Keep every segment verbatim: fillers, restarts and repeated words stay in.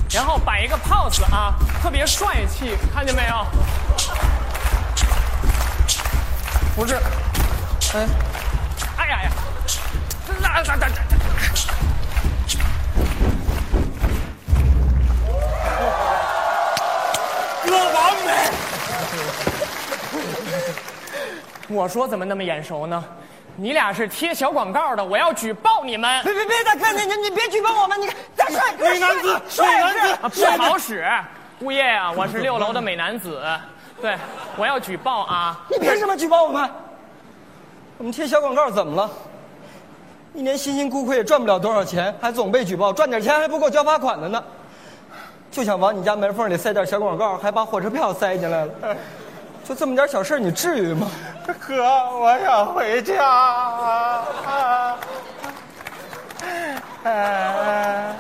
然后摆一个 pose 啊，特别帅气，看见没有？不是，嗯，哎呀呀，那那那那。哥完美！我说怎么那么眼熟呢？你俩是贴小广告的，我要举报你们！ 别别别，大哥，你你你别举报我们！你看，大帅哥， 美男子， 帅美男子， 啊，不好使，物业啊，我是六楼的美男子，对，我要举报啊！ 你凭什么举报我们？我们贴小广告怎么了？一年辛辛苦苦也赚不了多少钱，还总被举报，赚点钱还不够交罚款的呢。就想往你家门缝里塞点小广告，还把火车票塞进来了。就这么点小事，你至于吗？ 哥，我想回家。啊啊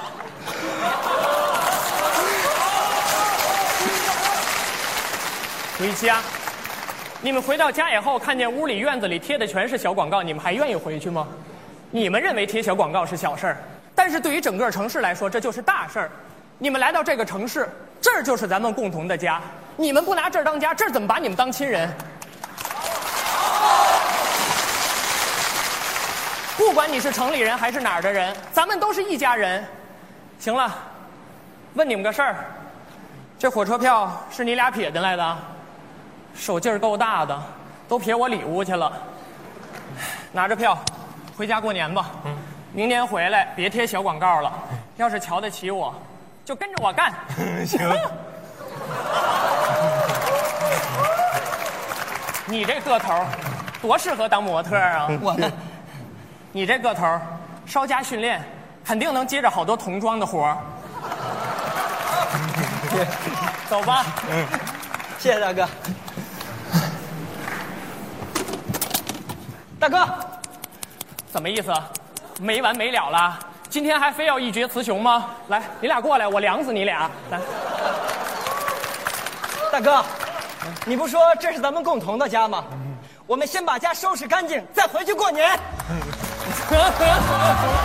回家，你们回到家以后，看见屋里院子里贴的全是小广告，你们还愿意回去吗？你们认为贴小广告是小事儿，但是对于整个城市来说，这就是大事儿。你们来到这个城市，这儿就是咱们共同的家。你们不拿这儿当家，这儿怎么把你们当亲人？不管你是城里人还是哪儿的人，咱们都是一家人。行了，问你们个事儿，这火车票是你俩撇进来的？手劲儿够大的，都撇我里屋去了。拿着票，回家过年吧。嗯，明年回来别贴小广告了。要是瞧得起我，就跟着我干。 行。 你这个头，多适合当模特啊！ 我呢？ 你这个头，稍加训练，肯定能接着好多童装的活儿。走吧。 嗯， 谢谢大哥。大哥， 怎么意思？没完没了了？今天还非要一决雌雄吗？来，你俩过来，我凉死你俩！来， 大哥，你不说这是咱们共同的家吗？我们先把家收拾干净，再回去过年。